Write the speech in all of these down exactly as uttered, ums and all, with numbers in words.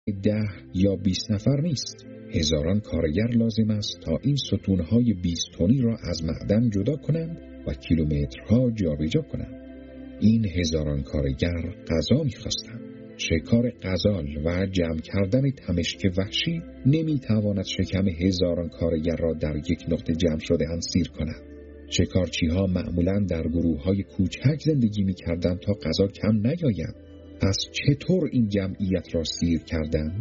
ده یا بیست نفر نیست. هزاران کارگر لازم است تا این ستونهای بیست تنی را از معدن جدا کنند و کیلومترها جابجا کنند. این هزاران کارگر غذا می‌خواستند. شکار غزال و جمع کردن تمشک وحشی نمی‌تواند شکم هزاران کارگر را در یک نقطه جمع شده انسیر کند. شکارچی‌ها معمولاً در گروه‌های کوچک زندگی می‌کردند تا غذا کم نیاید. پس چطور این جمعیت را سیر کردند؟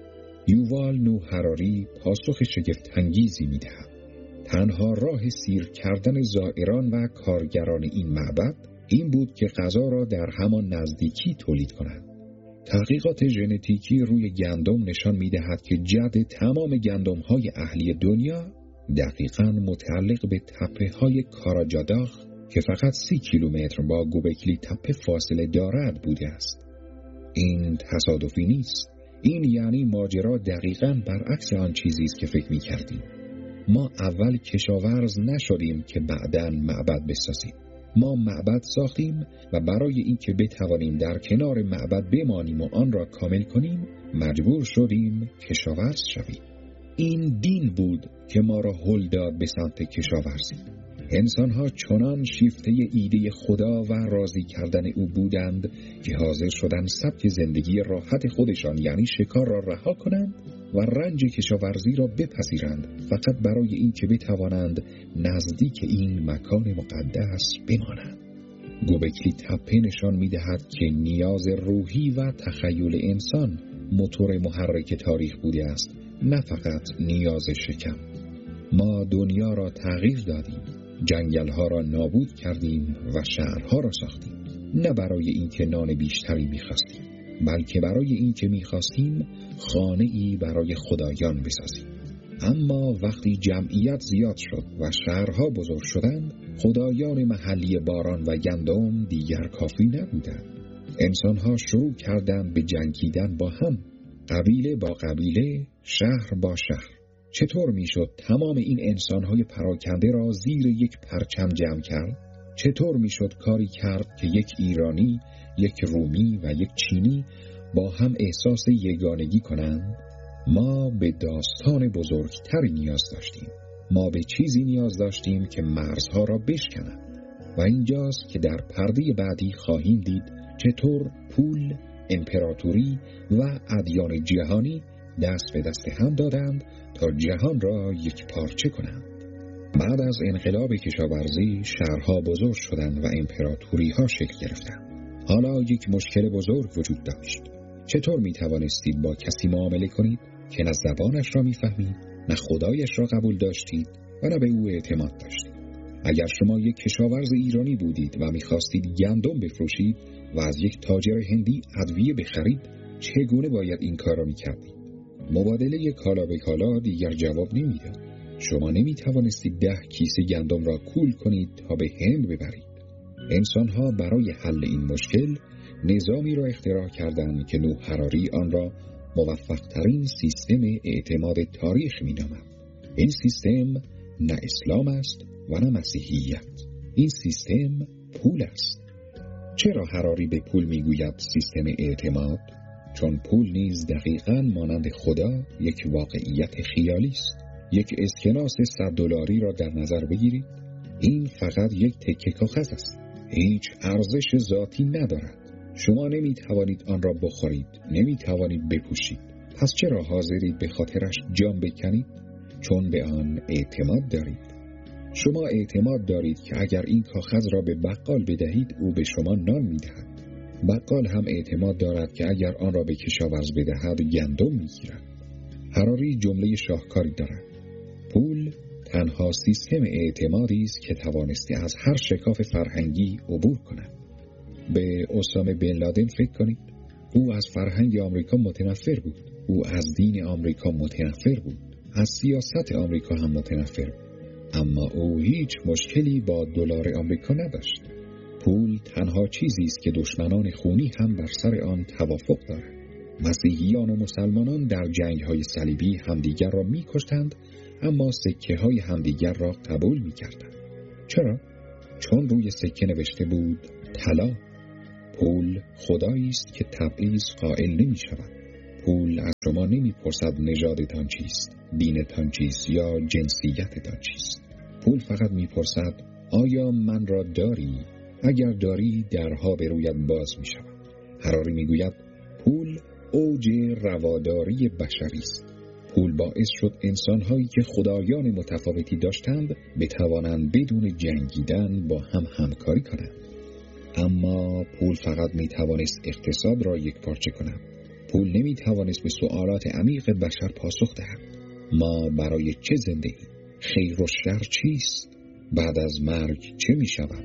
یووال نوح هراری پاسخ شگفت‌انگیزی می‌دهد. تنها راه سیر کردن زائران و کارگران این معبد این بود که غذا را در همان نزدیکی تولید کنند. تحقیقات ژنتیکی روی گندم نشان می‌دهد که جد تمام گندم‌های اهلی دنیا دقیقاً متعلق به تپه‌های کاراجاداغ که فقط سی کیلومتر با گوبکلی تپه فاصله دارد بوده است. این تصادفی نیست. این یعنی ماجرا دقیقاً برعکس آن چیزی است که فکر می‌کردیم. ما اول کشاورز نشدیم که بعداً معبد بسازیم. ما معبد ساختیم و برای اینکه بتوانیم در کنار معبد بمانیم و آن را کامل کنیم مجبور شدیم کشاورز شویم. این دین بود که ما را هل داد به سمت کشاورزی. انسان‌ها چنان شیفته ایده خدا و راضی کردن او بودند که حاضر شدند سبک زندگی راحت خودشان یعنی شکار را رها کنند و رنج کشاورزی را بپذیرند فقط برای این که بتوانند نزدیک این مکان مقدس بمانند. گوبکلی تپه نشان می‌دهد که نیاز روحی و تخیل انسان موتور محرک تاریخ بوده است، نه فقط نیاز شکم. ما دنیا را تغییر دادیم، جنگل‌ها را نابود کردیم و شهرها را ساختیم، نه برای اینکه نان بیشتری می‌خواستیم، بلکه برای اینکه می‌خواستیم خانه‌ای برای خدایان بسازیم. اما وقتی جمعیت زیاد شد و شهرها بزرگ شدند، خدایان محلی باران و گندم دیگر کافی نبودند. انسان‌ها شروع کردند به جنگیدن با هم، قبیله با قبیله، شهر با شهر. چطور میشد تمام این انسان‌های پراکنده را زیر یک پرچم جمع کرد؟ چطور میشد کاری کرد که یک ایرانی، یک رومی و یک چینی با هم احساس یگانگی کنند؟ ما به داستان بزرگتری نیاز داشتیم. ما به چیزی نیاز داشتیم که مرزها را بشکند. و اینجاست که در پرده بعدی خواهیم دید چطور پول، امپراتوری و ادیان جهانی دست به دست هم دادند تا جهان را یک پارچه کنند. بعد از انقلاب کشاورزی شهرها بزرگ شدند و امپراتوری ها شکل گرفتند. حالا یک مشکل بزرگ وجود داشت. چطور می توانستید با کسی معامله کنید که نه زبانش را می فهمید، نه خدایش را قبول داشتید و نه به او اعتماد داشتید؟ اگر شما یک کشاورز ایرانی بودید و می خواستید گندم بفروشید و از یک تاجر هندی ادویه بخرید، چگونه باید این کار را می کردید؟ مبادله کالا به کالا دیگر جواب نمی داد. شما نمی توانستید ده کیسه گندم را کول کنید تا به هند ببرید. انسان‌ها برای حل این مشکل نظامی را اختراع کردند که نوح هراری آن را موفق‌ترین سیستم اعتماد تاریخ می‌نامد. این سیستم نه اسلام است و نه مسیحیت. این سیستم پول است. چرا هراری به پول می‌گوید سیستم اعتماد؟ چون پول نیز دقیقاً مانند خدا یک واقعیت خیالی است. یک اسکناس صد دلاری را در نظر بگیرید. این فقط یک تکه کاغذ است. هیچ ارزش ذاتی ندارد. شما نمی توانید آن را بخورید، نمی توانید بپوشید. پس چرا حاضرید به خاطرش جان بکنید؟ چون به آن اعتماد دارید. شما اعتماد دارید که اگر این کاغذ را به بقال بدهید او به شما نان می دهد. بقال هم اعتماد دارد که اگر آن را به کشاورز بدهد گندم می گیرد. هراری جمله شاهکاری دارد. پول تنها سیستم اعتمادی است که توانسته از هر شکاف فرهنگی عبور کند. به اسامه بن لادن فکر کنید. او از فرهنگ آمریکا متنفر بود. او از دین آمریکا متنفر بود. از سیاست آمریکا هم متنفر بود. اما او هیچ مشکلی با دلار آمریکا نداشت. پول تنها چیزی است که دشمنان خونی هم بر سر آن توافق دارند. مسیحیان و مسلمانان در جنگ‌های صلیبی همدیگر را می‌کشتند، اما سکه های همدیگر را قبول می کردند. چرا؟ چون روی سکه نوشته بود طلا. پول خدایی است که تبعیض قائل نمی شود. پول از شما نمیپرسد نژادتان چیست، دینتان چیست یا جنسیتتان چیست. پول فقط میپرسد آیا من را داری؟ اگر داری درها به رویت باز میشود. هراری میگوید پول اوج رواداری بشری است. پول باعث شد انسان‌هایی که خدایان متفاوتی داشتند بتوانند بدون جنگیدن با هم همکاری کنند. اما پول فقط میتوانست اقتصاد را یک پارچه کند. پول نمیتوانست به سوالات عمیق بشر پاسخ دهد. ما برای چه زنده ایم؟ خیر و شر چیست؟ بعد از مرگ چه میشود؟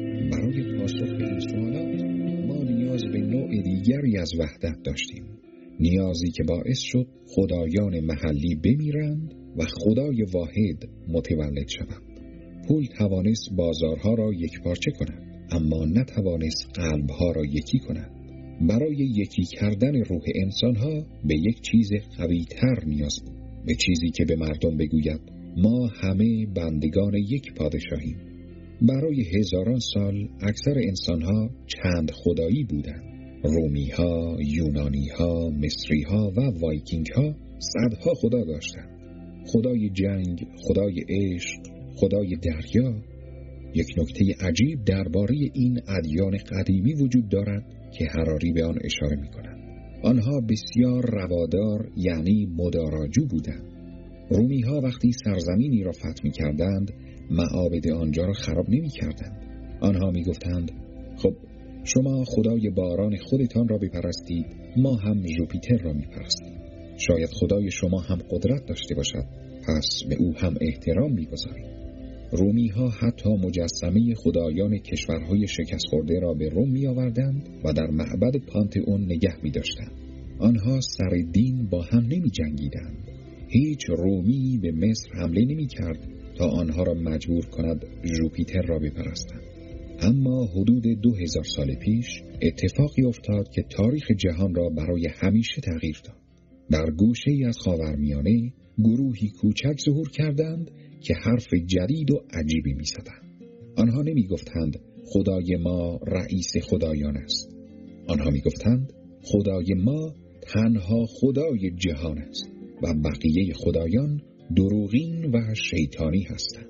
برای پاسخ به این سوالات ما نیاز به نوع دیگری از وحدت داشتیم. نیازی که باعث شد خدایان محلی بمیرند و خدای واحد متولد شود. پول توانست بازارها را یک پارچه کند، اما نتوانست قلبها را یکی کند. برای یکی کردن روح انسانها به یک چیز قوی‌تر نیاز بود، به چیزی که به مردم بگوید ما همه بندگان یک پادشاهیم. برای هزاران سال اکثر انسانها چند خدایی بودند. رومی ها، یونانی ها، مصری ها و وایکینگ ها صدها خدا داشتند. خدای جنگ، خدای عشق، خدای دریا. یک نکته عجیب درباره این ادیان قدیمی وجود دارد که هراری به آن اشاره می کند. آنها بسیار روادار یعنی مداراجو بودند. رومی ها وقتی سرزمینی را فتح می کردند معابد آنجا را خراب نمی کردند. آنها می گفتند خب شما خدای باران خودتان را بپرستید، ما هم ژوپیتر را میپرستیم. شاید خدای شما هم قدرت داشته باشد، پس به او هم احترام میگذاریم. رومی ها حتی مجسمه خدایان کشورهای شکست خورده را به روم می آوردند و در معبد پانتئون نگه می داشتند. آنها سر دین با هم نمی جنگیدند. هیچ رومی به مصر حمله نمی کرد تا آنها را مجبور کند ژوپیتر را بپرستند. اما حدود دو هزار سال پیش اتفاقی افتاد که تاریخ جهان را برای همیشه تغییر داد. در گوشه‌ای از خاورمیانه گروهی کوچک ظهور کردند که حرف جدید و عجیبی می‌زدند. آنها نمی‌گفتند خدای ما رئیس خدایان است. آنها می‌گفتند خدای ما تنها خدای جهان است و بقیه خدایان دروغین و شیطانی هستند.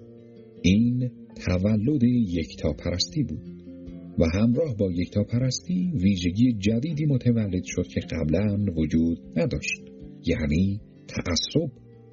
این تولد یکتاپرستی بود و همراه با یکتاپرستی ویژگی جدیدی متولد شد که قبلا وجود نداشت، یعنی تعصب.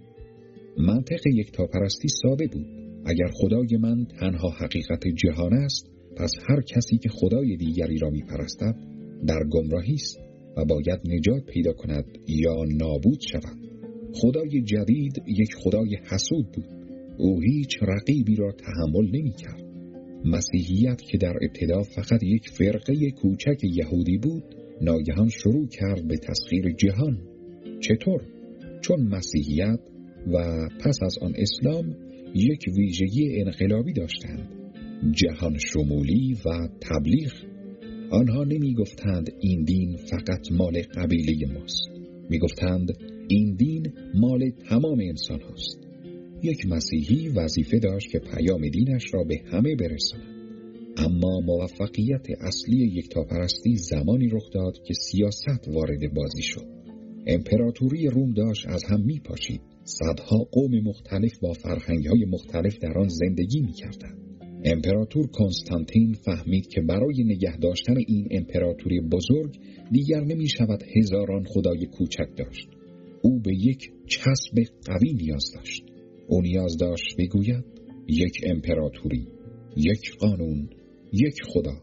منطق یکتاپرستی ساده بود. اگر خدای من تنها حقیقت جهان است، پس هر کسی که خدای دیگری را میپرستد در گمراهی است و باید نجات پیدا کند یا نابود شود. خدای جدید یک خدای حسود بود. او هیچ رقیبی را تحمل نمی کرد. مسیحیت که در ابتدا فقط یک فرقه کوچک یهودی بود، ناگهان شروع کرد به تسخیر جهان. چطور؟ چون مسیحیت و پس از آن اسلام یک ویژگی انقلابی داشتند: جهان شمولی و تبلیغ. آنها نمی گفتند این دین فقط مال قبیله ماست. می گفتند این دین مال تمام انسان هاست. یک مسیحی وظیفه داشت که پیام دینش را به همه برساند. اما موفقیت اصلی یکتاپرستی زمانی رخ داد که سیاست وارد بازی شد. امپراتوری روم داشت از هم می پاشید. صدها قوم مختلف با فرهنگ‌های مختلف در آن زندگی می‌کردند. امپراتور کنستانتین فهمید که برای نگه داشتن این امپراتوری بزرگ دیگر نمی‌شود هزاران خدای کوچک داشت. او به یک چسب قوی نیاز داشت. او نیاز داشت بگوید یک امپراتوری، یک قانون، یک خدا.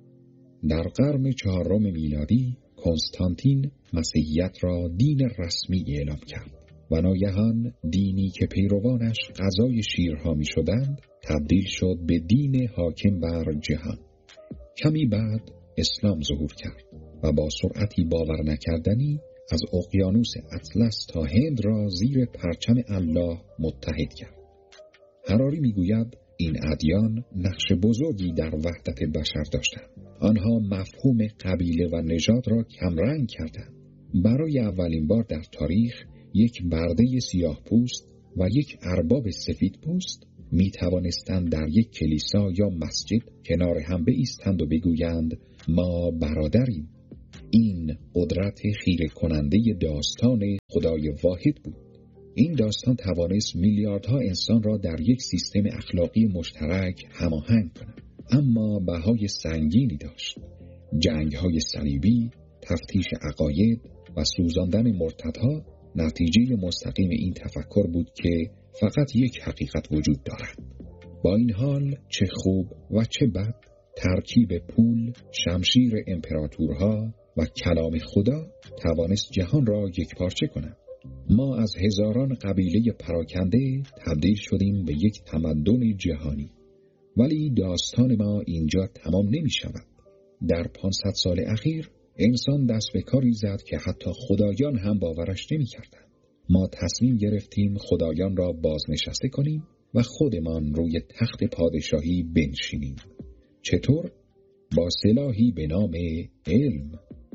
در قرن چهارم میلادی کنستانتین مسیحیت را دین رسمی اعلام کرد و ناگهان دینی که پیروانش غذای شیرها می شدند تبدیل شد به دین حاکم بر جهان. کمی بعد اسلام ظهور کرد و با سرعتی باور نکردنی از اقیانوس اطلس تا هند را زیر پرچم الله متحد کرد. هراری می گوید این ادیان نقش بزرگی در وحدت بشر داشتند. آنها مفهوم قبیله و نژاد را کمرنگ کردند. برای اولین بار در تاریخ یک برده سیاه پوست و یک ارباب سفید پوست می توانستند در یک کلیسا یا مسجد کنار هم بایستند و بگویند ما برادریم. این قدرت خیره کننده داستان خدای واحد بود. این داستان توانست میلیاردها انسان را در یک سیستم اخلاقی مشترک هماهنگ کند، اما بهای سنگینی داشت. جنگ‌های صلیبی، تفتیش عقاید و سوزاندن مرتدها نتیجه مستقیم این تفکر بود که فقط یک حقیقت وجود دارد. با این حال چه خوب و چه بد، ترکیب پول، شمشیر امپراتورها و کلام خدا توانست جهان را یکپارچه کند. ما از هزاران قبیله پراکنده تبدیل شدیم به یک تمدن جهانی. ولی داستان ما اینجا تمام نمی شود. در پانصد سال اخیر انسان دست به کاری زد که حتی خدایان هم باورش نمی کردند. ما تصمیم گرفتیم خدایان را بازنشسته کنیم و خودمان روی تخت پادشاهی بنشینیم. چطور؟ با سلاحی به نام علم.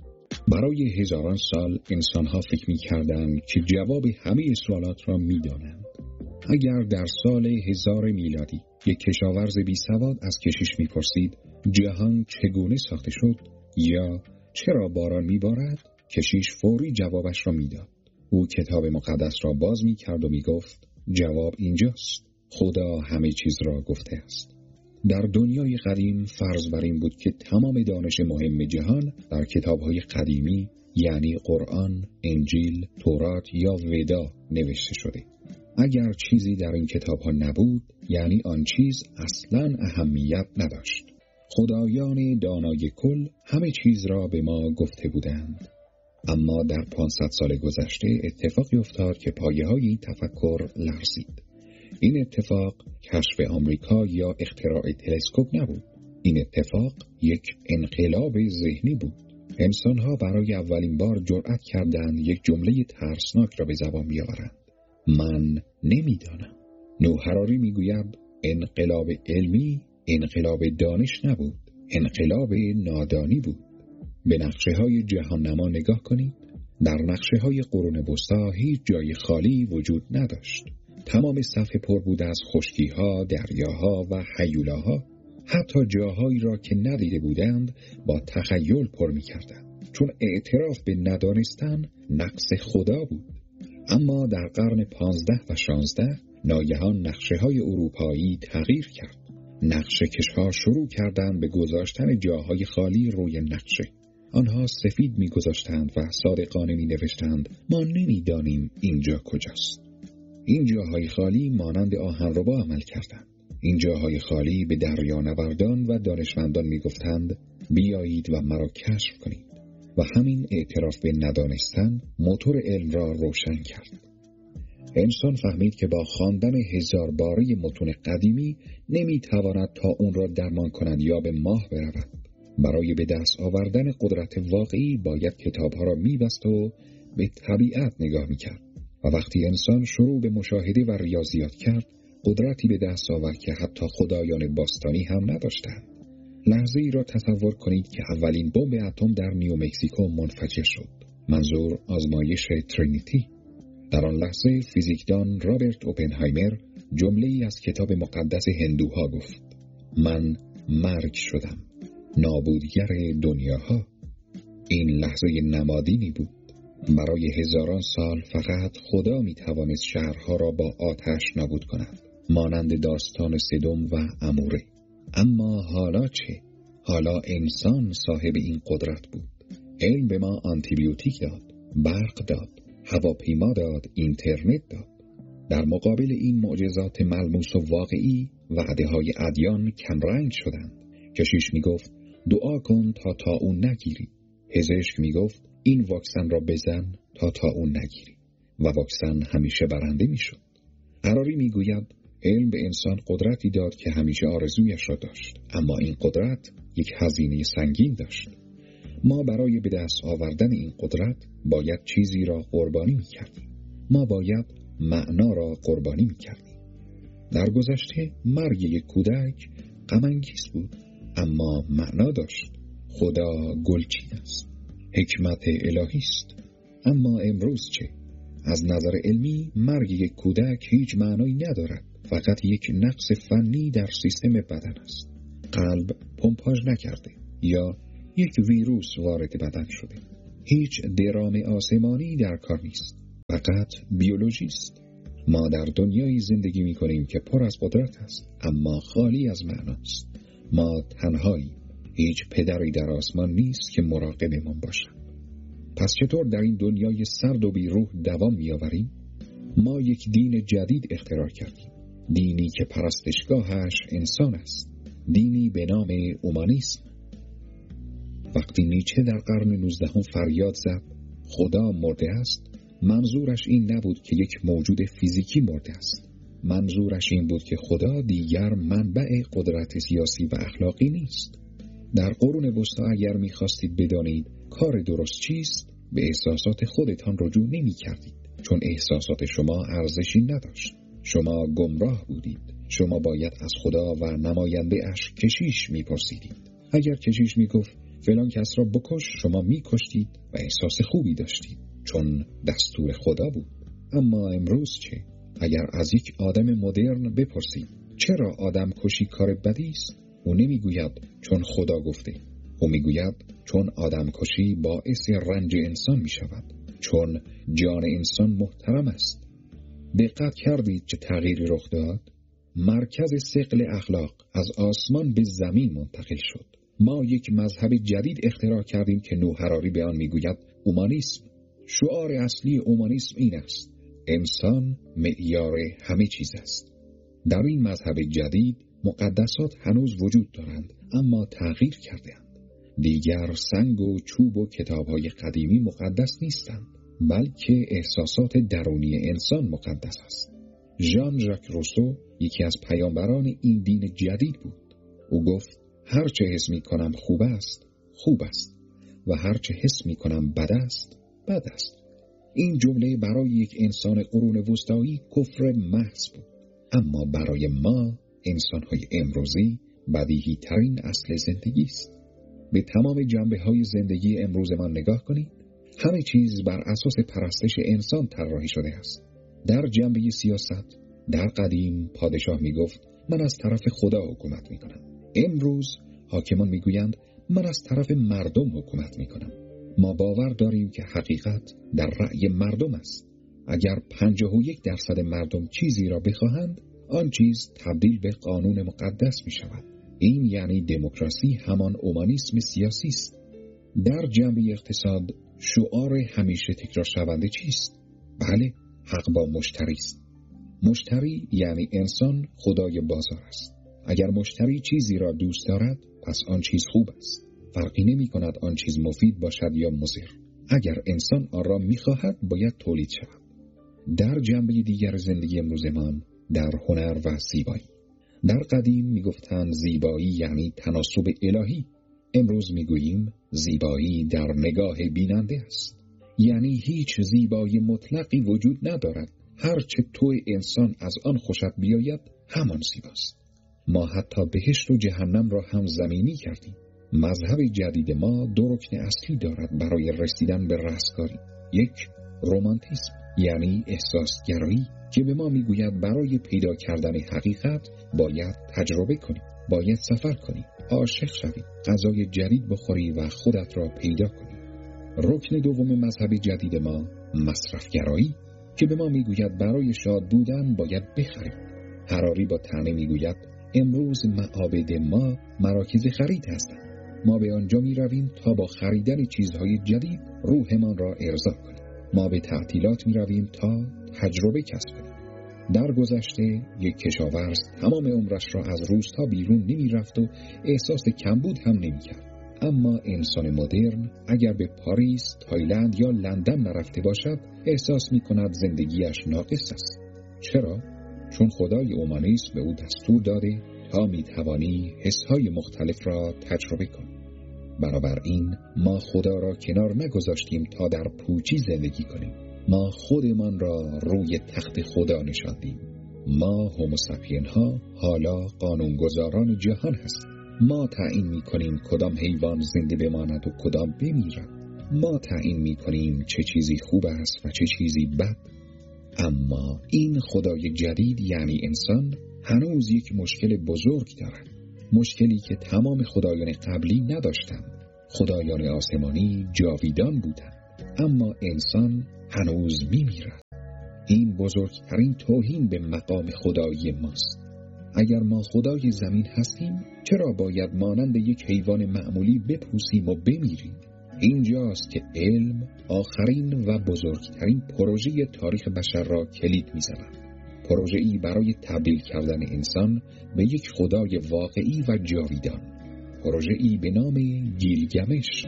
برای هزاران سال انسانها فکر می کردند که جواب همه سوالات را می دانند. اگر در سال هزار میلادی یک کشاورز بی سواد از کشیش می پرسید جهان چگونه ساخته شد یا چرا باران می بارد، کشیش فوری جوابش را می داد. او کتاب مقدس را باز می کرد و می گفت جواب اینجاست. خدا همه چیز را گفته است. در دنیای قدیم فرض بر این بود که تمام دانش مهم جهان در کتاب‌های قدیمی یعنی قرآن، انجیل، تورات یا ودا نوشته شده. اگر چیزی در این کتاب‌ها نبود یعنی آن چیز اصلاً اهمیت نداشت. خدایان دانای کل همه چیز را به ما گفته بودند. اما در پانصد سال گذشته اتفاقی افتاد که پایه‌های این تفکر لرزید. این اتفاق کشف آمریکا یا اختراع تلسکوپ نبود. این اتفاق یک انقلاب ذهنی بود. انسان‌ها برای اولین بار جرأت کردند یک جمله ترسناک را به زبان بیاورند. من نمیدانم. نوحراری میگوید انقلاب علمی انقلاب دانش نبود، انقلاب نادانی بود. به نقشه‌های جهان‌نما نگاه کنید. در نقشه‌های قرون وسطی هیچ جای خالی وجود نداشت. تمام صفحه پر بود از خشکی‌ها، دریاها و هیولاها. حتی جاهایی را که ندیده بودند با تخیل پر می‌کردند، چون اعتراف به ندانستن نقص خدا بود. اما در قرن پانزده و شانزده ناگهان نقشه‌های اروپایی تغییر کرد. نقشه کش‌ها شروع کردند به گذاشتن جاهای خالی روی نقشه. آنها سفید می‌گذاشتند و صادقانه می‌نوشتند ما نمی‌دانیم اینجا کجاست. این جاهای خالی مانند آهنربا عمل کردند. این جاهای خالی به دریانوردان و دانشمندان می‌گفتند بیایید و مرا کشف کنید. و همین اعتراف به ندانستن موتور علم را روشن کرد. انسان فهمید که با خواندن هزار باره متون قدیمی نمی‌تواند تا اون را درمان کند یا به ماه برود. برای به دست آوردن قدرت واقعی باید کتاب‌ها را می‌بست و به طبیعت نگاه می‌کرد. و وقتی انسان شروع به مشاهده و ریاضیات کرد، قدرتی به دست آورد که حتی خدایان باستانی هم نداشتند. لحظه ای را تصور کنید که اولین بمب اتم در نیومکزیکو منفجر شد. منظور آزمایش ترینیتی. در آن لحظه فیزیکدان رابرت اوپنهایمر جمله‌ای از کتاب مقدس هندوها گفت: من مرگ شدم، نابودگر دنیاها. این لحظه نمادینی بود. برای هزاران سال فقط خدا می توانست شهرها را با آتش نابود کند، مانند داستان سدوم و اموره. اما حالا چه؟ حالا انسان صاحب این قدرت بود. علم به ما آنتیبیوتیک داد، برق داد، هواپیما داد، اینترنت داد. در مقابل این معجزات ملموس و واقعی، وعده های ادیان کمرنگ شدند. کشیش می گفت دعا کن تا تا اون نگیری. پزشک می گفت این واکسن را بزن تا تا اون نگیری. و واکسن همیشه برنده می شد. قراری می گوید علم به انسان قدرتی داد که همیشه آرزویش را داشت، اما این قدرت یک هزینه سنگین داشت. ما برای به دست آوردن این قدرت باید چیزی را قربانی می کردیم. ما باید معنا را قربانی می کردیم. در گذشته مرگ یک کودک غم انگیز بود، اما معنا داشت. خدا گلچین است، حکمت الهی است. اما امروز چه؟ از نظر علمی مرگ یک کودک هیچ معنایی ندارد، فقط یک نقص فنی در سیستم بدن است. قلب پمپاژ نکرده یا یک ویروس وارد بدن شده. هیچ درام آسمانی در کار نیست، فقط بیولوژی است. ما در دنیایی زندگی می کنیم که پر از قدرت است، اما خالی از معناست. ما تنهایی، هیچ پدری در آسمان نیست که مراقبمان باشد. پس چطور در این دنیای سرد و بی روح دوام می آوریم؟ ما یک دین جدید اختراع کردیم، دینی که پرستشگاهش انسان است، دینی به نام اومانیسم. وقتی نیچه در قرن نوزدهم فریاد زد خدا مرده است، منظورش این نبود که یک موجود فیزیکی مرده است. منظورش این بود که خدا دیگر منبع قدرت سیاسی و اخلاقی نیست. در قرون وسطی اگر می‌خواستید بدانید کار درست چیست، به احساسات خودتان رجوع نمی‌کردید، چون احساسات شما ارزشی نداشت. شما گمراه بودید. شما باید از خدا و نماینده اش کشیش می‌پرسیدید. اگر کشیش میگفت فلان کس را بکش، شما می‌کشتید و احساس خوبی داشتید، چون دستور خدا بود. اما امروز چه؟ اگر از یک آدم مدرن بپرسید چرا آدم کشی کار بدی است، او نمیگوید چون خدا گفته. او میگوید چون آدم کشی باعث رنج انسان می شود، چون جان انسان محترم است. دقت کردید چه تغییری رخ داد؟ مرکز ثقل اخلاق از آسمان به زمین منتقل شد. ما یک مذهب جدید اختراع کردیم که نوح هراری به آن میگوید اومانیسم. شعار اصلی اومانیسم این است: انسان معیار همه چیز است. در این مذهب جدید مقدسات هنوز وجود دارند، اما تغییر کرده‌اند. دیگر سنگ و چوب و کتاب‌های قدیمی مقدس نیستند، بلکه احساسات درونی انسان مقدس است. ژان ژاک روسو یکی از پیامبران این دین جدید بود. او گفت هر چه حس می‌کنم خوب است، خوب است، و هر چه حس می‌کنم بد است، بد است. این جمله برای یک انسان قرون وسطایی کفر محض بود، اما برای ما انسان‌های امروزی بدیهی ترین اصل زندگی است. به تمام جنبه‌های زندگی امروز ما نگاه کنید. همه چیز بر اساس پرستش انسان طراحی شده است. در جنبه سیاست، در قدیم پادشاه میگفت من از طرف خدا حکومت میکنم. امروز حاکمان میگویند من از طرف مردم حکومت میکنم. ما باور داریم که حقیقت در رأی مردم است. اگر پنجاه و یک درصد مردم چیزی را بخواهند، آن چیز تبدیل به قانون مقدس می شود. این یعنی دموکراسی همان اومانیسم سیاسی است. در جنبه اقتصاد، شعار همیشه تکرار شونده چیست؟ بله، حق با مشتری است. مشتری یعنی انسان خدای بازار است. اگر مشتری چیزی را دوست دارد، پس آن چیز خوب است. فرقی نمی کند آن چیز مفید باشد یا مضر. اگر انسان آن را می خواهد، باید تولید شود. در جنبه دیگر زندگی امروزمان، در هنر و زیبایی. در قدیم می گفتند زیبایی یعنی تناسب الهی. امروز می گوییم زیبایی در نگاه بیننده است. یعنی هیچ زیبایی مطلقی وجود ندارد. هر چه تو انسان از آن خوشت بیاید همان زیباست. ما حتی بهشت و جهنم را هم زمینی کردیم. مذهب جدید ما دو رکن اصلی دارد برای رسیدن به رستگاری. یک، رمانتیسم یعنی احساسگرایی که به ما میگوید برای پیدا کردن حقیقت باید تجربه کنی، باید سفر کنی، عاشق شوی، غذای جدید بخوری و خودت را پیدا کنی. رکن دوم مذهب جدید ما مصرفگرایی که به ما میگوید برای شاد بودن باید بخریم. هراری با طعنه میگوید امروز معابد ما مراکز خرید هستند. ما به آنجا می رویم تا با خریدن چیزهای جدید روحمان را ارضا کنیم. ما به تعطیلات می رویم تا تجربه کسب کنیم. در گذشته یک کشاورز تمام عمرش را از روستا بیرون نمی رفت و احساس کمبود هم نمی کرد. اما انسان مدرن اگر به پاریس، تایلند یا لندن نرفته باشد، احساس می کند زندگیش ناقص است. چرا؟ چون خدای اومانیسم به او دستور داده تا می توانی حسهای مختلف را تجربه کنی. بنابراین ما خدا را کنار نگذاشتیم تا در پوچی زندگی کنیم. ما خودمان را روی تخت خدا نشاندیم. ما هوموساپین ها حالا قانونگذاران جهان هستیم. ما تعیین می کنیم کدام حیوان زنده بماند و کدام بمیرد. ما تعیین می کنیم چه چیزی خوب است و چه چیزی بد. اما این خدای جدید یعنی انسان هنوز یک مشکل بزرگ دارد. مشکلی که تمام خدایان قبلی نداشتند. خدایان آسمانی جاویدان بودند، اما انسان هنوز می‌میرد. این بزرگترین توهین به مقام خدایی ماست. اگر ما خدای زمین هستیم، چرا باید مانند یک حیوان معمولی بپوسیم و بمیریم؟ اینجاست که علم آخرین و بزرگترین پروژه تاریخ بشر را کلید می‌زند. پروژه‌ای برای تبدیل کردن انسان به یک خدای واقعی و جاویدان. پروژه‌ای به نام گیلگمش.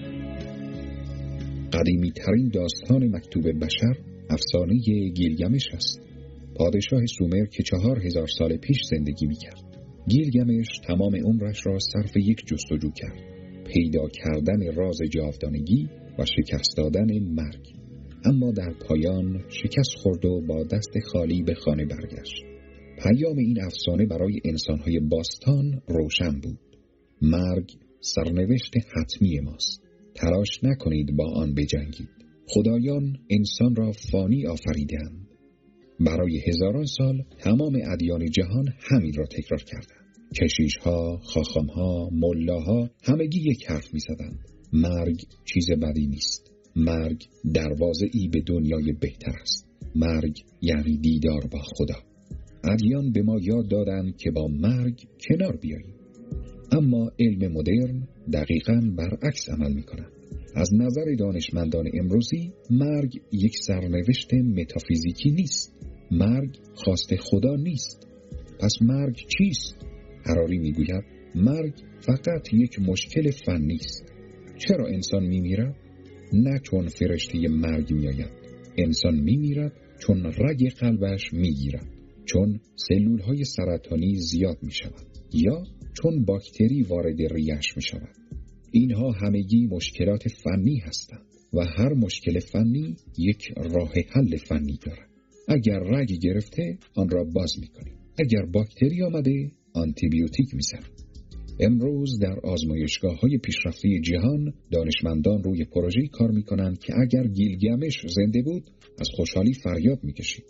قدیمی ترین داستان مکتوب بشر افسانه گیلگمش است. پادشاه سومر که چهار هزار سال پیش زندگی می‌کرد. گیلگمش تمام عمرش را صرف یک جستجو کرد: پیدا کردن راز جاودانگی و شکست دادن مرگ. اما در پایان شکست خورد و با دست خالی به خانه برگشت. پیام این افسانه برای انسان‌های باستان روشن بود: مرگ سرنوشت حتمی ماست. تلاش نکنید با آن بجنگید. خدایان انسان را فانی آفریدند. برای هزاران سال تمام ادیان جهان همین را تکرار کردند. کشیش‌ها، خاخام‌ها، ملاها همگی یک حرف می‌زدند: مرگ چیز بدی نیست. مرگ دروازه‌ای به دنیای بهتر است. مرگ یعنی دیدار با خدا. ادیان به ما یاد دادند که با مرگ کنار بیاییم. اما علم مدرن دقیقاً برعکس عمل می‌کند. از نظر دانشمندان امروزی مرگ یک سرنوشت متافیزیکی نیست. مرگ خواست خدا نیست. پس مرگ چیست؟ هراری میگوید مرگ فقط یک مشکل فنی است. چرا انسان میمیرد؟ نه چون فرشته مرگ میآید. انسان میمیرد چون رگ قلبش میگیرد، چون سلولهای سرطانی زیاد میشود، یا چون باکتری وارد ریه‌اش میشود. اینها همگی مشکلات فنی هستند و هر مشکل فنی یک راه حل فنی دارد. اگر رگ گرفته آن را باز میکنیم. اگر باکتری آمده آنتی بیوتیک میزنیم. امروز در آزمایشگاه‌های پیشرفته جهان دانشمندان روی پروژه‌ای کار میکنند که اگر گیلگمش زنده بود از خوشحالی فریاد میکشید.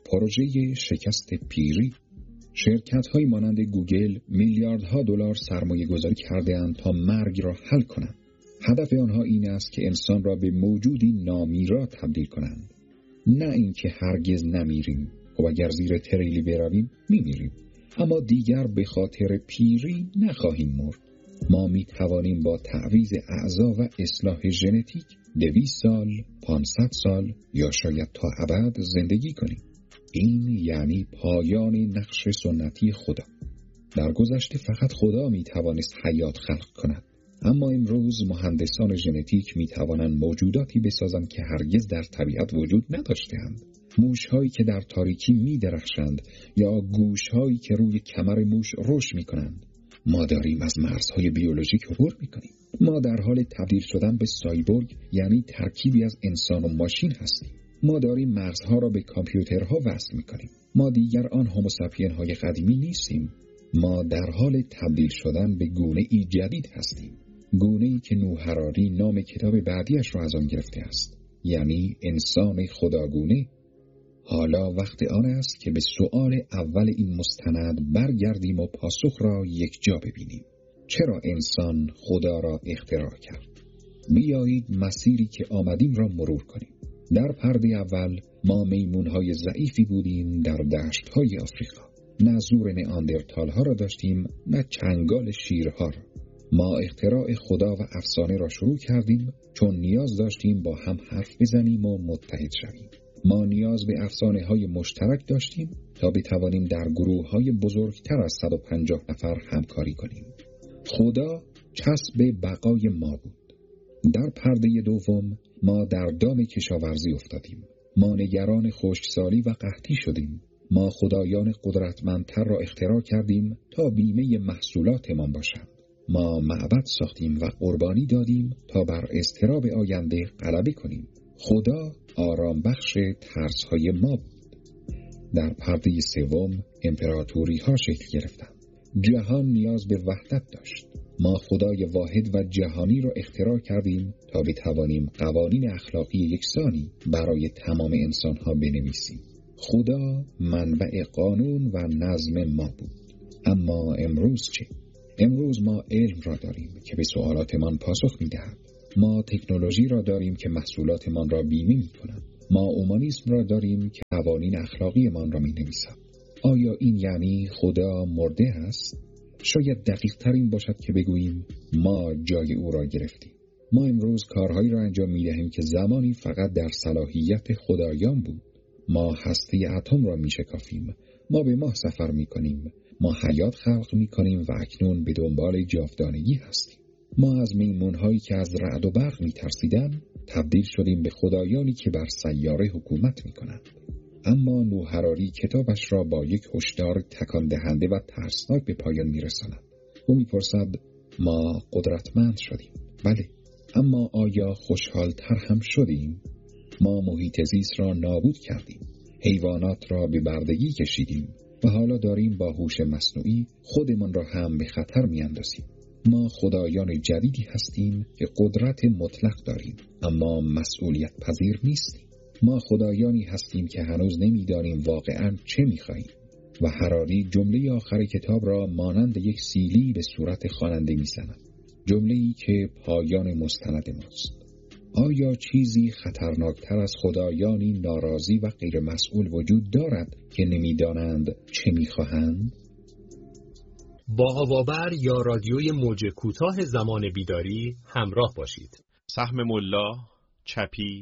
پروژه شکست پیری. شرکت‌های مانند گوگل میلیاردها دلار سرمایه گذاری کرده‌اند تا مرگ را حل کنند. هدف آنها این است که انسان را به موجودی نامیرا تبدیل کنند. نه اینکه هرگز نمیریم. خب اگر زیر تریلی برویم میمیریم، اما دیگر به خاطر پیری نخواهیم مرد. ما می توانیم با تعویض اعضا و اصلاح ژنتیک دویست سال، پانصد سال یا شاید تا ابد زندگی کنیم. این یعنی پایان نقش سنتی خدا. در گذشته فقط خدا می توانست حیات خلق کند، اما امروز مهندسان ژنتیک می توانند موجوداتی بسازند که هرگز در طبیعت وجود نداشته‌اند. موش‌هایی که در تاریکی می درخشند یا گوش‌هایی که روی کمر موش رشد می کنند. ما داریم از مرزهای بیولوژیک عبور می کنیم. ما در حال تبدیل شدن به سایبورگ، یعنی ترکیبی از انسان و ماشین هستیم. ما داریم مرزها را به کامپیوترها وصل می کنیم. ما دیگر آن هوموساپین های قدیمی نیستیم. ما در حال تبدیل شدن به گونه ای جدید هستیم. گونه ای که نوح هراری نام کتاب بعدیش را از آن گرفته است، یعنی انسان خداگونه. حالا وقت آن است که به سؤال اول این مستند برگردیم و پاسخ را یک جا ببینیم: چرا انسان خدا را اختراع کرد؟ بیایید مسیری که آمدیم را مرور کنیم. در پرده اول ما میمونهای ضعیفی بودیم در دشت‌های آفریقا. نه زور نئاندرتال‌ها را داشتیم، نه چنگال شیرها را. ما اختراع خدا و افسانه را شروع کردیم چون نیاز داشتیم با هم حرف بزنیم و متحد شویم. ما نیاز به افسانه های مشترک داشتیم تا بتوانیم در گروه های بزرگتر از صد و پنجاه نفر همکاری کنیم. خدا کسب بقای ما بود. در پرده دوم ما در دام کشاورزی افتادیم. ما نگران خشکسالی و قحطی شدیم. ما خدایان قدرتمندتر را اختراع کردیم تا بیمه محصولاتمان باشند. ما معبد ساختیم و قربانی دادیم تا بر اضطراب آینده غلبه کنیم. خدا آرام بخش ترس‌های ما بود. در پرده سوم امپراتوری ها شکل گرفتند. جهان نیاز به وحدت داشت. ما خدای واحد و جهانی را اختراع کردیم تا بتوانیم قوانین اخلاقی یکسانی برای تمام انسان‌ها بنویسیم. خدا منبع قانون و نظم ما بود. اما امروز چه؟ امروز ما علم را داریم که به سوالاتمان پاسخ می‌دهد. ما تکنولوژی را داریم که محصولاتمان را بیمه می‌کند. ما اومانیسم را داریم که قوانین اخلاقیمان را می‌نویسد. آیا این یعنی خدا مرده است؟ شاید دقیق تر این باشد که بگوییم ما جای او را گرفتیم. ما امروز کارهایی را انجام می‌دهیم که زمانی فقط در صلاحیت خدایان بود. ما هسته اتم را می‌شکافیم. ما به ماه سفر می‌کنیم. ما حیات خلق می‌کنیم و اکنون به دنبال جاودانگی هستیم. ما از میمون‌هایی که از رعد و برق می‌ترسیدند تبدیل شدیم به خدایانی که بر سیاره حکومت می‌کنند. اما نوح هراری کتابش را با یک هشدار تکان دهنده و ترسناک به پایان می‌رساند. او می‌پرسد ما قدرتمند شدیم. بله، اما آیا خوشحال‌تر هم شدیم؟ ما محیط زیست را نابود کردیم. حیوانات را به بردگی کشیدیم و حالا داریم با هوش مصنوعی خودمان را هم به خطر می‌اندازیم. ما خدایان جدیدی هستیم که قدرت مطلق داریم اما مسئولیت پذیر نیستیم. ما خدایانی هستیم که هنوز نمی‌دانیم واقعاً چه می‌خواهیم. و هراری جمله آخر کتاب را مانند یک سیلی به صورت خواننده می‌زند. جمله‌ای که پایان مستند ماست. آیا چیزی خطرناکتر از خدایانی ناراضی و غیر مسئول وجود دارد که نمی‌دانند چه می‌خواهند؟ با هواور یا رادیوی موج کوتاه زمان بیداری همراه باشید. سهم ملا، چپی،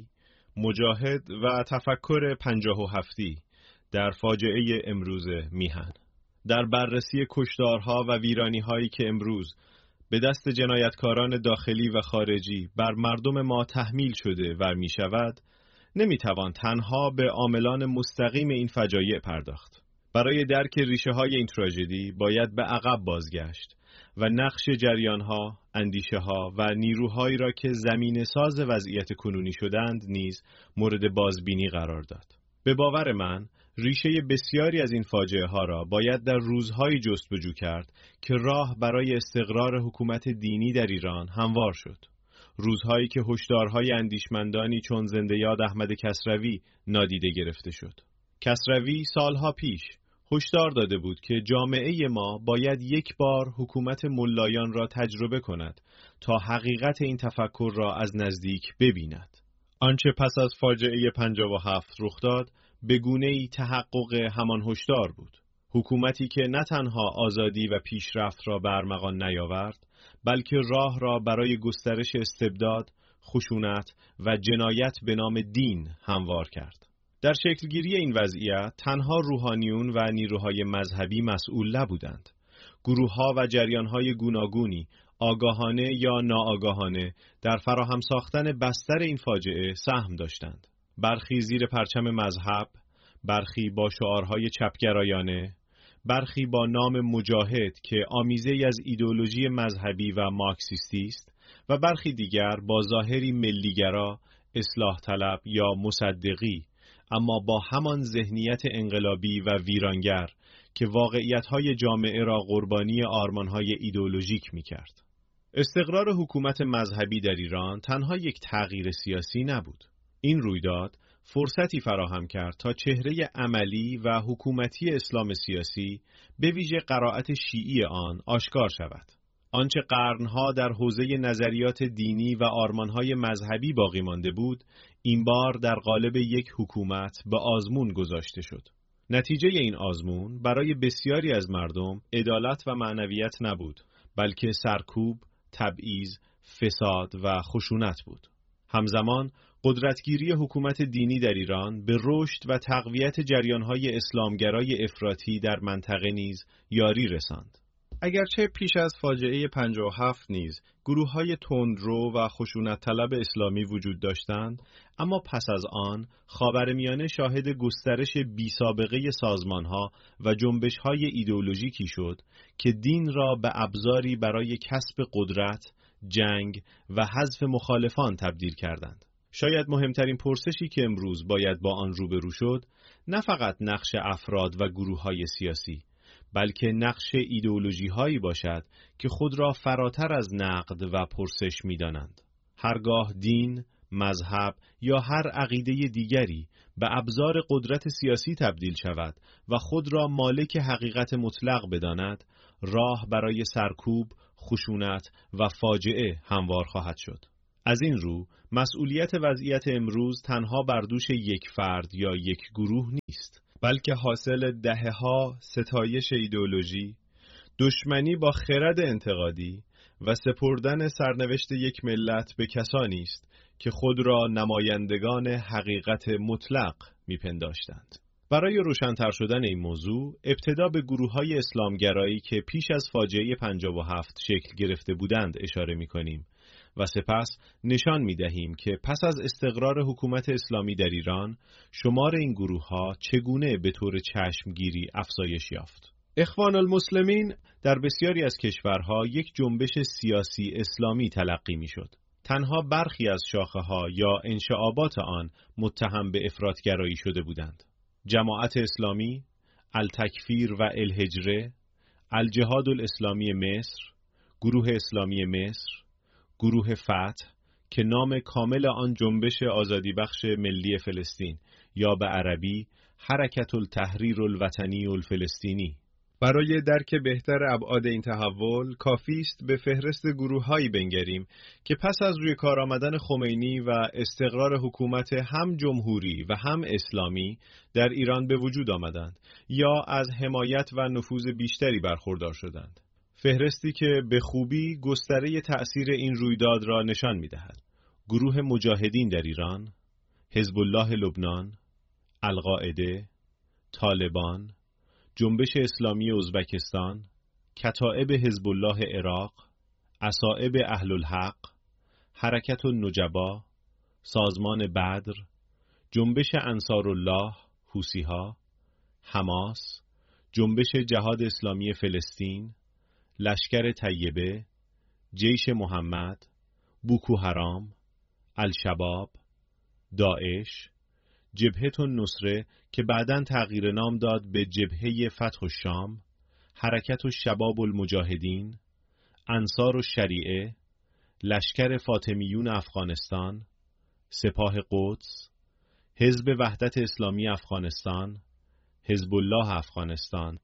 مجاهد و تفکر پنجاه و هفتی در فاجعه امروز میهن. در بررسی کشتارها و ویرانی‌هایی که امروز به دست جنایتکاران داخلی و خارجی بر مردم ما تحمیل شده و می شود، نمی توان تنها به عاملان مستقیم این فجایع پرداخت. برای درک ریشه های این تراژدی باید به عقب بازگشت و نقش جریانها، اندیشه ها و نیروهایی را که زمینه ساز وضعیت کنونی شدند نیز مورد بازبینی قرار داد. به باور من، ریشه بسیاری از این فاجعه ها را باید در روزهایی جستجو کرد که راه برای استقرار حکومت دینی در ایران هموار شد. روزهایی که هشدارهای اندیشمندانی چون زنده یاد احمد کسروی نادیده گرفته شد. کسروی سالها پیش هشدار داده بود که جامعه ما باید یک بار حکومت ملایان را تجربه کند تا حقیقت این تفکر را از نزدیک ببیند. آنچه پس از فاجعه پنجاه و هفت رخ داد به گونه‌ای تحقق همان هشدار بود. حکومتی که نه تنها آزادی و پیشرفت را به ارمغان نیاورد، بلکه راه را برای گسترش استبداد، خشونت و جنایت به نام دین هموار کرد. در شکلگیری این وضعیت تنها روحانیون و نیروهای مذهبی مسئول نبودند. گروه‌ها و جریان‌های گوناگونی آگاهانه یا ناآگاهانه در فراهم ساختن بستر این فاجعه سهم داشتند. برخی زیر پرچم مذهب، برخی با شعارهای چپگرایانه، برخی با نام مجاهد که آمیزه‌ای از ایدئولوژی مذهبی و مارکسیستی است و برخی دیگر با ظاهری ملیگرا، اصلاح طلب یا مصدقی، اما با همان ذهنیت انقلابی و ویرانگر که واقعیت‌های جامعه را قربانی آرمان‌های ایدئولوژیک می‌کرد. استقرار حکومت مذهبی در ایران تنها یک تغییر سیاسی نبود. این رویداد فرصتی فراهم کرد تا چهره عملی و حکومتی اسلام سیاسی به ویژه قرائت شیعی آن آشکار شود. آنچه قرنها در حوزه نظریات دینی و آرمانهای مذهبی باقی مانده بود، این بار در قالب یک حکومت به آزمون گذاشته شد. نتیجه این آزمون برای بسیاری از مردم عدالت و معنویت نبود، بلکه سرکوب، تبعیض، فساد و خشونت بود. همزمان قدرتگیری حکومت دینی در ایران به رشد و تقویت جریانهای اسلامگرای افراطی در منطقه نیز یاری رساند. اگرچه پیش از فاجعه پنجاه و هفت نیز گروه‌های تندرو و خشونت طلب اسلامی وجود داشتند، اما پس از آن خاورمیانه شاهد گسترش بی‌سابقه سازمان‌ها و جنبش‌های ایدئولوژیکی شد که دین را به ابزاری برای کسب قدرت، جنگ و حذف مخالفان تبدیل کردند. شاید مهمترین پرسشی که امروز باید با آن روبرو شد، نه فقط نقش افراد و گروه‌های سیاسی، بلکه نقش ایدئولوژی هایی باشد که خود را فراتر از نقد و پرسش می دانند. هرگاه دین، مذهب یا هر عقیده دیگری به ابزار قدرت سیاسی تبدیل شود و خود را مالک حقیقت مطلق بداند، راه برای سرکوب، خشونت و فاجعه هموار خواهد شد. از این رو، مسئولیت وضعیت امروز تنها بر دوش یک فرد یا یک گروه نیست، بلکه حاصل دهه‌ها ستایش ایدئولوژی، دشمنی با خرد انتقادی و سپردن سرنوشت یک ملت به کسانی است که خود را نمایندگان حقیقت مطلق میپنداشتند. برای روشن‌تر شدن این موضوع، ابتدا به گروه‌های اسلامگرایی که پیش از فاجعه پنجاه و هفت شکل گرفته بودند اشاره می‌کنیم و سپس نشان می‌دهیم که پس از استقرار حکومت اسلامی در ایران، شمار این گروه‌ها چگونه به طور چشمگیری افزایش یافت. اخوان المسلمین در بسیاری از کشورها یک جنبش سیاسی اسلامی تلقی می‌شد. تنها برخی از شاخه‌ها یا انشعابات آن متهم به افراط‌گرایی شده بودند. جماعت اسلامی، التکفیر و الهجره، الجهاد الاسلامی مصر، گروه اسلامی مصر، گروه فتح که نام کامل آن جنبش آزادی بخش ملی فلسطین یا به عربی حرکت التحریر الوطنی الفلسطینی. برای درک بهتر ابعاد این تحول، کافی است به فهرست گروه‌هایی بنگریم که پس از روی کار آمدن خمینی و استقرار حکومت هم جمهوری و هم اسلامی در ایران به وجود آمدند یا از حمایت و نفوذ بیشتری برخوردار شدند. فهرستی که به خوبی گستره تأثیر این رویداد را نشان می‌دهد. گروه مجاهدین در ایران، حزب الله لبنان، القاعده، طالبان، جنبش اسلامی ازبکستان، کتائب حزب الله عراق، اصائب اهل الحق، حرکت النجبا، سازمان بدر، جنبش انصارالله، حوثی‌ها، حماس، جنبش جهاد اسلامی فلسطین، لشکر طیبه، جیش محمد، بوکو حرام، الشباب، داعش، جبهه النصره که بعداً تغییر نام داد به جبهه فتح الشام، حرکت الشباب المجاهدین، انصار الشریعه، لشکر فاطمیون افغانستان، سپاه قدس، حزب وحدت اسلامی افغانستان، حزب الله افغانستان.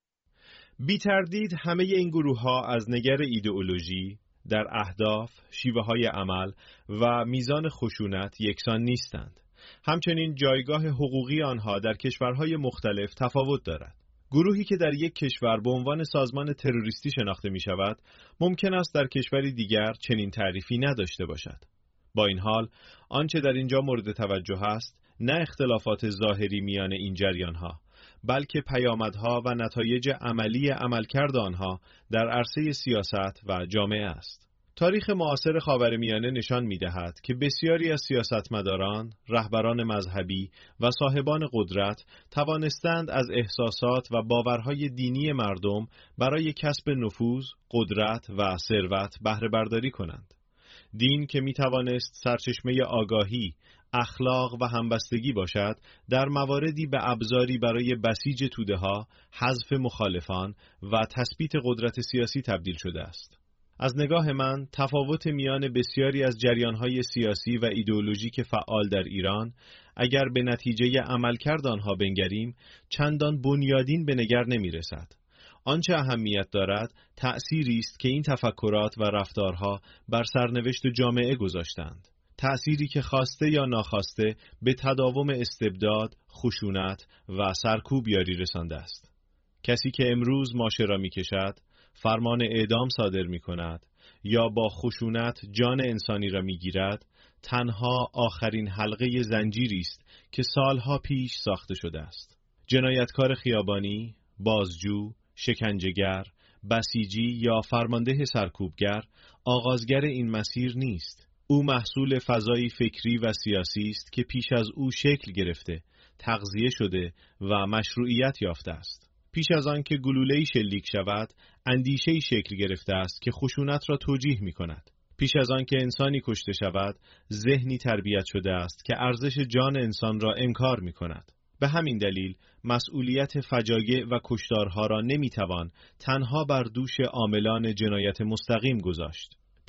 بی تردید همه این گروه ها از نگر ایدئولوژی در اهداف، شیوه های عمل و میزان خشونت یکسان نیستند. همچنین جایگاه حقوقی آنها در کشورهای مختلف تفاوت دارد. گروهی که در یک کشور به عنوان سازمان تروریستی شناخته می شود، ممکن است در کشوری دیگر چنین تعریفی نداشته باشد. با این حال، آنچه در اینجا مورد توجه است، نه اختلافات ظاهری میان این جریانها، بلکه پیامدها و نتایج عملی عملکرد آنها در عرصه سیاست و جامعه است. تاریخ معاصر خاورمیانه نشان می‌دهد که بسیاری از سیاستمداران، رهبران مذهبی و صاحبان قدرت توانستند از احساسات و باورهای دینی مردم برای کسب نفوذ، قدرت و ثروت بهره برداری کنند. دین که می‌توانست سرچشمه آگاهی، اخلاق و همبستگی باشد، در مواردی به ابزاری برای بسیج توده‌ها، حذف مخالفان و تثبیت قدرت سیاسی تبدیل شده است. از نگاه من، تفاوت میان بسیاری از جریان‌های سیاسی و ایدئولوژیک فعال در ایران، اگر به نتیجه عملکرد آنها بنگریم، چندان بنیادین به نظر نمی‌رسد. آنچه اهمیت دارد، تأثیری است که این تفکرات و رفتارها بر سرنوشت جامعه گذاشتند. تأثیری که خواسته یا ناخواسته به تداوم استبداد، خشونت و سرکوب یاری رسانده است. کسی که امروز ماشه را می‌کشد، فرمان اعدام صادر می کند یا با خشونت جان انسانی را می گیرد، تنها آخرین حلقه زنجیری است که سالها پیش ساخته شده است. جنایتکار خیابانی، بازجو، شکنجهگر، بسیجی یا فرمانده سرکوبگر آغازگر این مسیر نیست. او محصول فضایی فکری و سیاسی است که پیش از او شکل گرفته، تغذیه شده و مشروعیت یافته است. پیش از آن که گلوله‌ای شلیک شود، اندیشه‌ای شکل گرفته است که خشونت را توجیه می کند. پیش از آن که انسانی کشته شود، ذهنی تربیت شده است که ارزش جان انسان را انکار می کند. به همین دلیل، مسئولیت فجایع و کشتارها را نمی توان تنها بر دوش عاملان جنایت مستقیم گذاشت.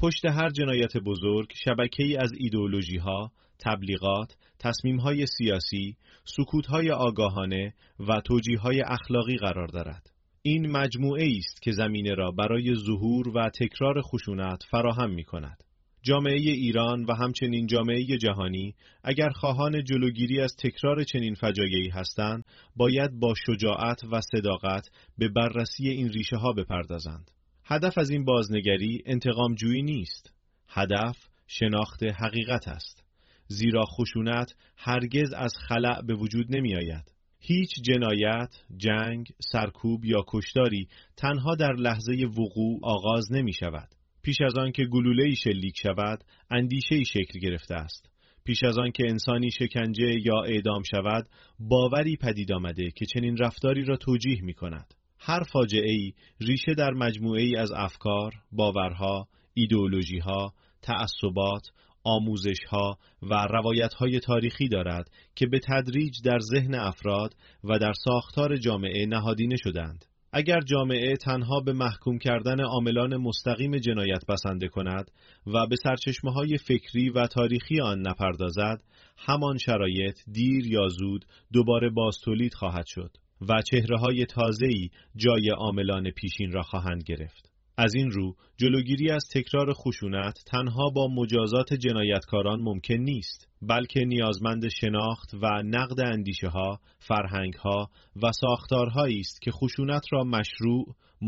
پشت هر جنایت بزرگ شبکه‌ای از ایدئولوژی‌ها، تبلیغات، تصمیم‌های سیاسی، سکوت‌های آگاهانه و توجیه‌های اخلاقی قرار دارد. این مجموعه است که زمینه را برای ظهور و تکرار خشونت فراهم می‌کند. جامعه ایران و همچنین جامعه جهانی اگر خواهان جلوگیری از تکرار چنین فجایعی هستند، باید با شجاعت و صداقت به بررسی این ریشه‌ها بپردازند. هدف از این بازنگری انتقام جویی نیست. هدف شناخت حقیقت است. زیرا خشونت هرگز از خلأ به وجود نمی آید. هیچ جنایت، جنگ، سرکوب یا کشتاری تنها در لحظه وقوع آغاز نمی شود. پیش از آن که گلوله‌ای شلیک شود، اندیشه‌ای شکل گرفته است. پیش از آن که انسانی شکنجه یا اعدام شود، باوری پدید آمده که چنین رفتاری را توجیه می کند. هر فاجعه‌ای ریشه در مجموعه‌ای از افکار، باورها، ایدئولوژی‌ها، تعصبات، آموزش‌ها و روایت‌های تاریخی دارد که به تدریج در ذهن افراد و در ساختار جامعه نهادینه شدند. اگر جامعه تنها به محکوم کردن عاملان مستقیم جنایت بسنده کند و به سرچشمه‌های فکری و تاریخی آن نپردازد، همان شرایط دیر یا زود دوباره بازتولید خواهد شد و چهره‌های تازه‌ای جای عاملان پیشین را خواهند گرفت. از این رو جلوگیری از تکرار خشونت تنها با مجازات جنایتکاران ممکن نیست، بلکه نیازمند شناخت و نقد اندیشه‌ها، فرهنگ‌ها و ساختارهایی است که خشونت را مشروع،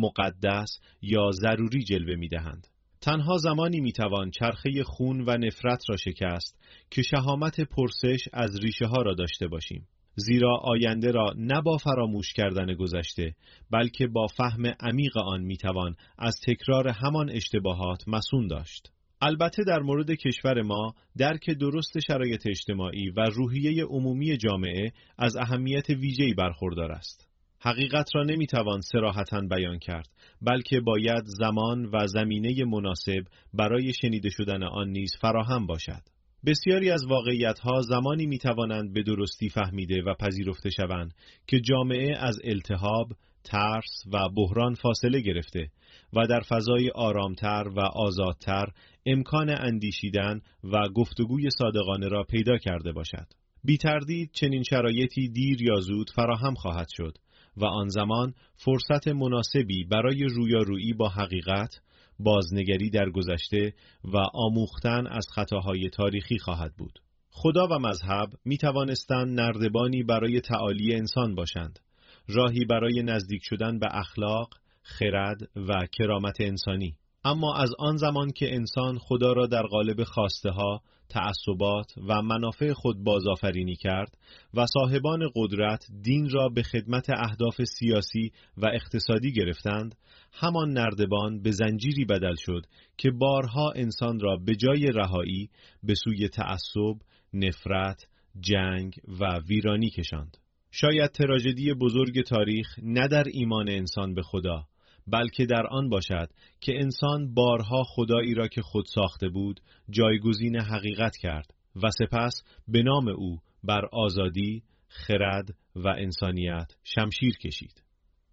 مقدس یا ضروری جلوه می‌دهند. تنها زمانی می‌توان چرخه خون و نفرت را شکست که شهامت پرسش از ریشه‌ها را داشته باشیم. زیرا آینده را نه با فراموش کردن گذشته، بلکه با فهم عمیق آن میتوان از تکرار همان اشتباهات مصون داشت. البته در مورد کشور ما درک درست شرایط اجتماعی و روحیه عمومی جامعه از اهمیت ویژه‌ای برخوردار است. حقیقت را نمیتوان صراحتاً بیان کرد، بلکه باید زمان و زمینه مناسب برای شنیده شدن آن نیز فراهم باشد. بسیاری از واقعیت‌ها زمانی می‌توانند به درستی فهمیده و پذیرفته شوند که جامعه از التهاب، ترس و بحران فاصله گرفته و در فضای آرامتر و آزادتر امکان اندیشیدن و گفتگوی صادقانه را پیدا کرده باشد. بی تردید چنین شرایطی دیر یا زود فراهم خواهد شد و آن زمان فرصت مناسبی برای رویارویی با حقیقت، بازنگری در گذشته و آموختن از خطاهای تاریخی خواهد بود. خدا و مذهب می توانستند نردبانی برای تعالی انسان باشند، راهی برای نزدیک شدن به اخلاق، خرد و کرامت انسانی. اما از آن زمان که انسان خدا را در قالب خواسته ها، تعصبات و منافع خود بازآفرینی کرد و صاحبان قدرت دین را به خدمت اهداف سیاسی و اقتصادی گرفتند، همان نردبان به زنجیری بدل شد که بارها انسان را به جای رهایی به سوی تعصب، نفرت، جنگ و ویرانی کشاند. شاید تراژدی بزرگ تاریخ نه در ایمان انسان به خدا، بلکه در آن باشد که انسان بارها خدایی را که خود ساخته بود جایگزین حقیقت کرد و سپس به نام او بر آزادی، خرد و انسانیت شمشیر کشید.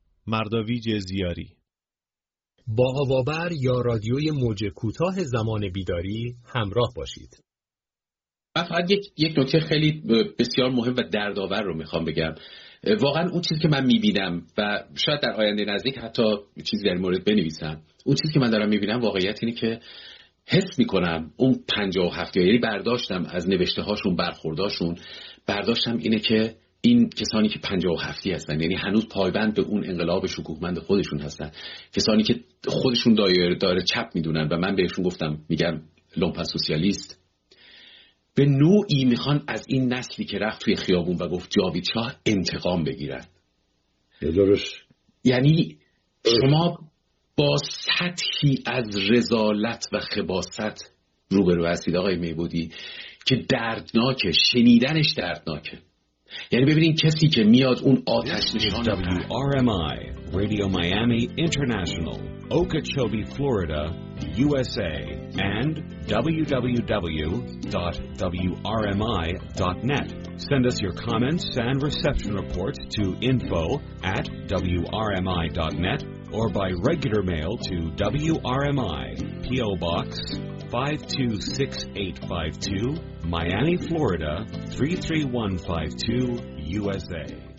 مرداویج زیاری. با هوابر یا رادیوی موج کوتاه زمان بیداری همراه باشید. من فقط یک یک نکته خیلی بسیار مهم و دردآور رو میخوام بگم. واقعا اون چیزی که من میبینم و شاید در آینده نزدیک حتی چیزی در مورد بنویسم، اون چیزی که من دارم میبینم واقعیت اینه که حس میکنم اون پنجاه و هفت یعنی برداشتم از نوشته هاشون، برخورداشون، برداشتم اینه که این کسانی که پنجاه و هفتی هستن، یعنی هنوز پایبند به اون انقلاب شکوهمند خودشون هستن، کسانی که خودشون دایره داره چپ میدونن و من بهشون گفتم میگم لومپن سوسیالیست، به نوعی میخوان از این نسلی که رفت توی خیابون و گفت جاوید شاه انتقام بگیرن. درست. یعنی شما با سطحی از رذالت و خباثت روبرو هستید آقای میبودی که دردناکه، شنیدنش دردناکه. یعنی ببینین کسی که میاد اون آتش نشان دبلیو آر ام آی Radio Miami International, Okeechobee, Florida, U S A, and w w w dot w r m i dot net. Send us your comments and reception reports to info at w r m i dot net or by regular mail to W R M I, P O Box five two six eight five two, Miami, Florida three three one five two, U S A.